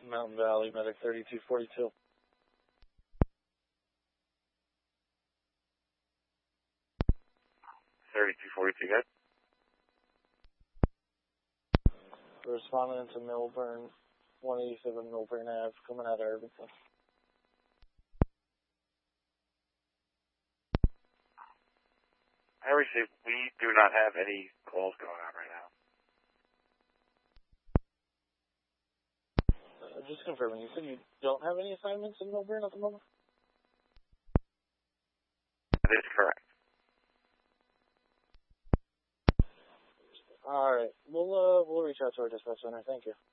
Mountain Valley, medic 3242. 3242, good. Responding to Milburn, 187 Milburn Ave, coming out of Irvington. I received, we do not have any calls going on right now. Just confirming, you said you don't have any assignments in Milburn at the moment? That is correct. Alright, we'll reach out to our dispatch center, thank you.